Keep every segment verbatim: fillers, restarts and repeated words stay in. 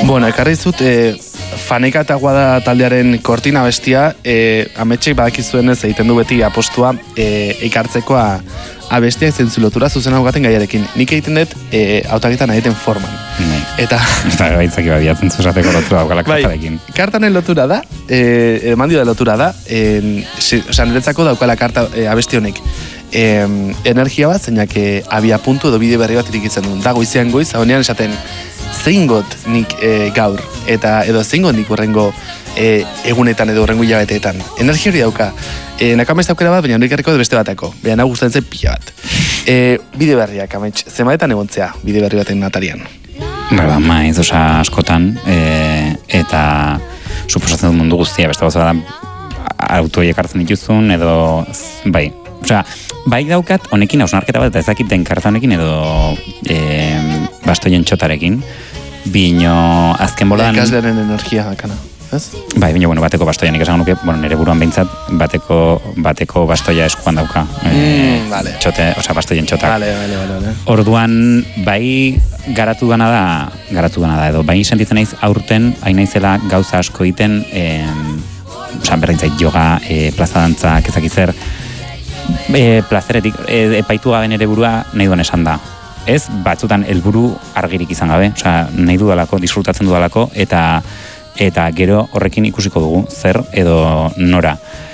Bueno, ekarri zut, e, Faneka eta Guada taldearen kortina bestia, e, ametxek badakizuenez egiten du beti apostua e, ekartzekoa abestiak zentzu lotura zuzen haugaten gaiarekin. Nik egiten dut e, autaketan egiten forman. Nei. Eta... Eta baitzaki badiatzen zuzateko lotura daukala kartarekin. Bai, kartanen lotura da, e, mandio da lotura da, e, oza, niretzako daukala karta e, abesti honek. E, energia bat, zeinak e, abia puntu edo bide berri bat irikitzen duen. Da goizean goiz, honean esaten, zein got nik e, gaur, eta edo zein got nik horrengo e, egunetan edo horrengo hilabeteetan. Energia hori dauka. E, Nakam ez daukera bat, baina hori karriko beste batako. Baina nahi gustatzen pila bat. E, bide berriak, amets, zemaetan egontzea bide berri baten natarian. Ba, maiz, osa askotan, e, eta suposatzen dut mundu guztia, beste gauza da autoiek hartzen dituzun, edo, bai, osea, bai daukat, honekin hausnarketa bat, eta ezakit den karta honekin, edo e, bastoien txotarekin, bino azken bolan... Ekaslearen energia dakana, ez? Bai, bino, bueno, bateko bastoia, nik esan nuke, bueno, nire buruan behintzat, bateko, bateko bastoia eskuan dauka. Mm, e, vale. Txote, osea, bastoien txotak. Vale, vale, vale, vale. Orduan, bai garatu gana da, garatu gana da, edo bai sentitzen naiz aurten, hain naizela gauza asko egiten, e, osea, berdintzait yoga, e, plaza dantzak, ezakizer, e, plazeretik, e, epaitu gabe nire burua nahi duen esan da. Ez, batzutan helburu argirik izan gabe, osea, nahi dudalako, disfrutatzen dudalako, eta eta gero horrekin ikusiko dugu, zer edo nora.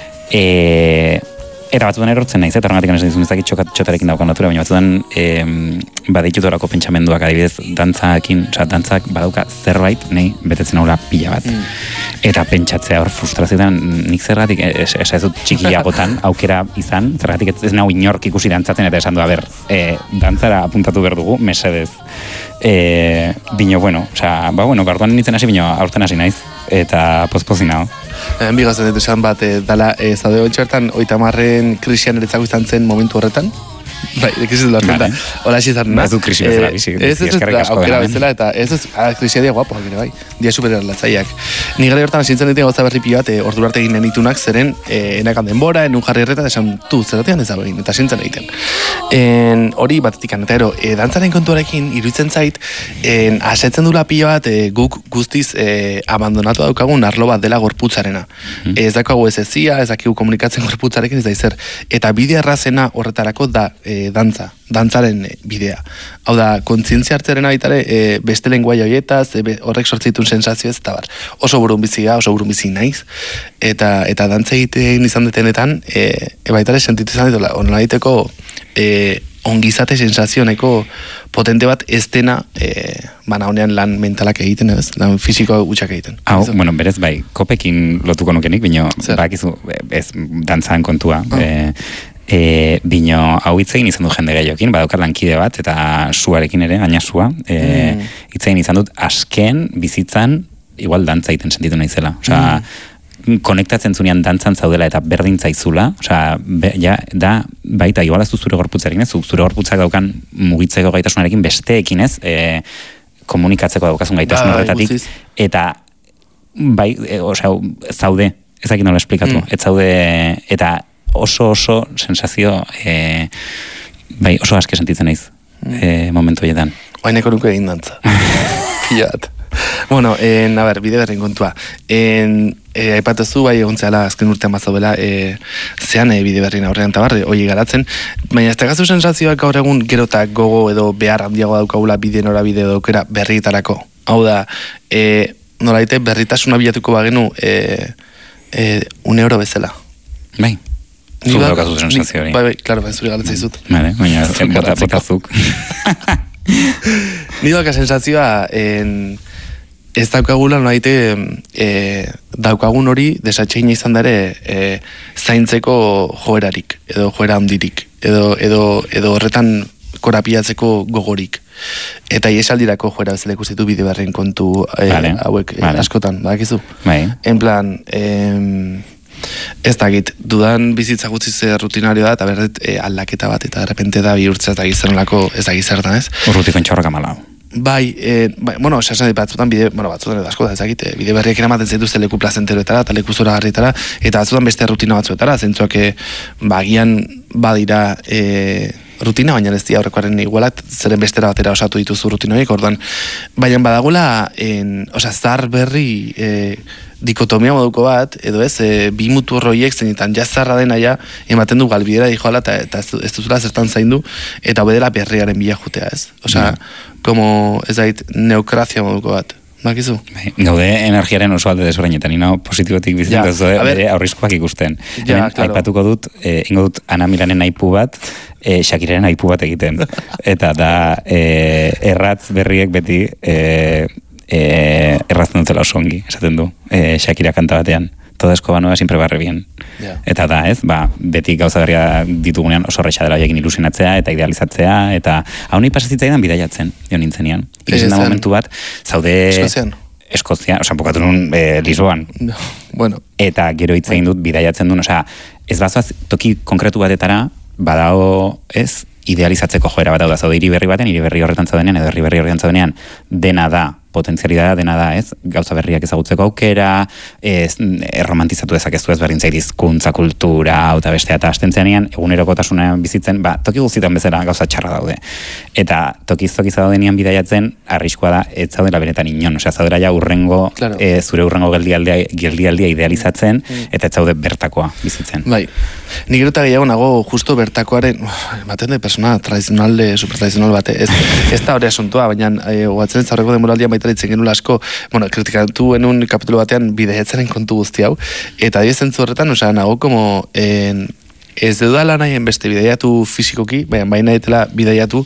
E, eta batzutan erortzen naiz, eta horregatik esan dizun ezakit txotarekin daukan natura, baina batzutan e, baditut pentsamenduak adibidez dantzakin, osea, dantzak badauka zerbait, nahi betetzen haula pila bat. Mm. Eta pentsatzea hor frustrazioetan, nik zergatik, ez ez dut txikiagotan aukera izan, zergatik ez nahu inork ikusi dantzatzen, eta esan du, a ber, e, dantzara apuntatu behar dugu, mesedez. E, bino, bueno, osea, ba, bueno, garduan nintzen hasi, bino, aurten hasi naiz, eta pozpozi nago. Bi gazen dut esan bat, e, dala, e, zaude ontxertan, oita marren krisian eretzako izan zen momentu horretan, bai, krisi dut da, hola hasi izan, ez du krisi bezala, bizi, ez ez ez aukera bezala, eta ez ez, krisia dia guapo, bai, dia supererlatzaiak. Ni gara hortan asintzen ditu gauza berri pila bat, e, ordu arte eginen ditunak, zeren, e, enakan denbora, enun jarri erreta, esan, tu, zeratean ez egin, eta asintzen egiten. En, hori batetikan, eta ero, e, dantzaren kontuarekin, iruditzen zait, en, asetzen dula pila bat, e, guk guztiz e, abandonatu daukagun arlo bat dela gorputzarena. Mm. E, ez daukagu ez ezia, ez dakigu komunikatzen gorputzarekin, ez da izer. Eta bide errazena horretarako da e, dantza, dantzaren bidea. Hau da, kontzientzia hartzaren aitare, e, beste lenguai horietaz, e, horrek sortzitun sensazio ez, eta bar, oso burun bizia, oso burun bizi naiz, eta eta dantza egiten izan detenetan, e, e baitare sentitu izan dut, onela egiteko e, ongizate sensazioneko potente bat ez dena, e, bana honean lan mentalak egiten, ez? Lan fisiko gutxak egiten. Hau, bueno, berez bai, kopekin lotuko nukenik, bino, bakizu, ez dantzan kontua, oh. e, E, bino hau hitzegin izan du jende gehiokin, badaukat lankide bat, eta suarekin ere, gaina sua, e, mm. hitzegin izan dut, asken bizitzan, igual dantza egiten sentitu naizela. Osea, mm. konektatzen zunean dantzan zaudela eta berdin zaizula, osea, be, ja, da, baita, igual ez du zure gorputzarekin ez, zure gorputzak daukan mugitzeko gaitasunarekin besteekin ez, e, komunikatzeko daukazun gaitasun horretatik, eta, bai, e, osea, zaude, ezakit nola esplikatu, mm. ez zaude, eta, oso oso sensazio e, bai oso aske sentitzen naiz e, momentu horietan. Oaineko nuke egin dantza. Fiat. Bueno, en, a ber, bide berren kontua. En, e, aipatuzu, bai egon zehala azken urtean bazaubela, e, zean e, bide berrin aurrean tabarre, hoi garatzen, baina ez tegazu sensazioak gaur egun gerotak gogo edo behar handiago daukagula bide norabide daukera berrietarako. Hau da, e, nolaite berritasuna bilatuko bagenu e, e, un euro bezala. Bai. Zuk daukazu sensazio hori. Bai, bai, klaro, bai, zuri galetzei zut. Vale, baina, botazuk. Ni dauka sensazioa, en, ez daukagula noaite e, daukagun hori desatxeina izan dare e, zaintzeko joerarik, edo joera handirik, edo, edo, edo horretan korapiatzeko gogorik. Eta iesaldirako joera bezala ikusitu bide berren kontu e, vale, hauek vale. Askotan, badakizu? Bai. En plan, em, ez dakit, dudan bizitza gutzi ze rutinario da, eta berdet e, aldaketa bat, eta derrepente da bihurtzea ez dakit zerrelako, ez dakit zer da, ez? Urrutiko entxorrak amala. Bai, e, bai, bueno, esan batzutan bide, bueno, batzutan edo asko da, ez dakit, bide berriak eramaten zaituzte leku plazenteroetara, eta leku zora garritara, eta batzutan beste rutina batzuetara, zentzuak, bagian badira, e, rutina, baina ez dira aurrekoaren igualat, zeren bestera batera osatu dituzu rutinoiek, orduan, baina badagula, en, oza, zar berri e, dikotomia moduko bat, edo ez, e, bi mutu horroiek zenetan jazarra dena ja, ematen du galbidera dijoala, eta, eta ez, ez duzula zertan zaindu, eta bedela berriaren bila jutea, ez? Oza, mm. como, ez dait, neokrazia moduko bat. Bakizu? Gaude energiaren oso alde desberdinetan, ino positibotik bizitzen ja, dut, bere aurrizkoak ikusten. Ja, Hemen, claro. Aipatuko dut, eh, ingo dut Ana Milanen aipu bat, eh, Shakiraren aipu bat egiten. Eta da, eh, erratz berriek beti eh, eh, errazten dutela oso ongi, esaten du, eh, Shakira kanta batean. Todo eskoba nueva siempre barre bien. Yeah. Eta da, ez, ba, beti gauza berria ditugunean oso horretxa dela hoiekin ilusionatzea eta idealizatzea, eta hau nahi pasazitzaidan bidaiatzen, jo nintzenean. Irizen da momentu bat, zaude... Eskozian? Eskozia, oza, bukatu nun e, Lisboan. No, bueno. Eta gero hitz egin dut bidaiatzen duen, oza, ez bazoaz toki konkretu batetara, badao, ez, idealizatzeko joera bat hau da, zaude hiri berri baten, hiri berri horretan zaudenean, edo herri berri horretan zaudenean, dena da, potentzialidad dena da, ez, gauza berriak ezagutzeko aukera, ez, erromantizatu dezakezu ez berdintzai hizkuntza, kultura, eta bestea, eta astentzeanean, egunerokotasunean bizitzen, ba, toki guztietan bezala gauza txarra daude. Eta tokiz tokiz daudenean bidaiatzen, arriskua da, ez zaudela benetan inon, osea, zaudela ja urrengo, claro. e, zure urrengo geldialdea, geldialdia idealizatzen, mm. eta ez zaude bertakoa bizitzen. Bai, nik gero eta gehiago nago justo bertakoaren, ematen de persona tradizional, supertradizional bate, ez, ez da hori asuntua, baina e, oatzen zaurreko demoraldian baita ditzen genuen asko, bueno, kritikatu enun kapitulo batean bideetzaren kontu guzti hau, eta dio zentzu horretan, osea, nago como en, ez dudala nahien beste bideiatu fizikoki, baina baina etela bideiatu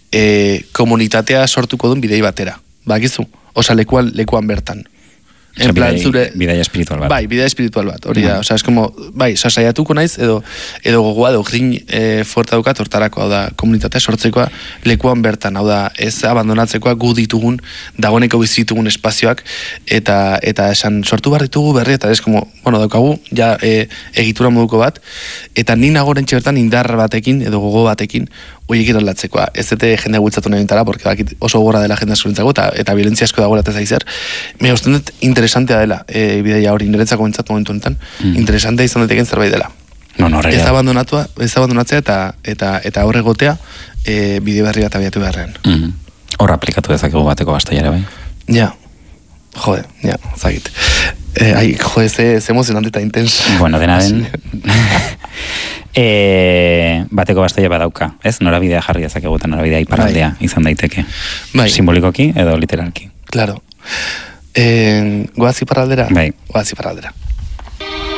e, komunitatea sortuko duen bidei batera, bakizu? Osea, lekuan, lekuan bertan. En Osa, plan, bidei, zure... Bidei espiritual bat. Bai, bidei espiritual bat, hori da. Osa, es como, bai, sasaiatuko naiz, edo, edo gogoa, edo grin e, fuerta dukat, hortarako, hau da, komunitatea sortzekoa, lekuan bertan, hau da, ez abandonatzekoa gu ditugun, dagoeneko bizitugun espazioak, eta eta esan sortu behar ditugu berri, eta ez, como, bueno, daukagu, ja, e, egitura moduko bat, eta ni nagoren bertan indar batekin, edo gogo batekin, oiek iraldatzekoa. Ez dute jendea bultzatu nahi bintara, porque bakit oso gora dela jendea askorentzako, eta, eta violentzia asko dagoela eta zaizer. Me usten dut interesantea dela, e, bideia hori, niretzako bentsat momentu honetan, mm. interesantea izan dateken zerbait dela. No, no, ez abandonatua, ez abandonatzea eta eta eta horre gotea e, bide berri bat abiatu beharrean. Mm. Hor aplikatu dezakegu bateko bastaiare bai? Ja, jode, ja, zagit. Eh, ai, jode, ze, ze emozionante eta intens. Bueno, dena den... E, bateko bastaia badauka, ez? Norabidea jarri dezakegu eta norabidea iparraldea bai. Izan daiteke. Bai. Simbolikoki edo literalki. Claro. Eh, goaz iparraldera? Bai. Goaz iparraldera.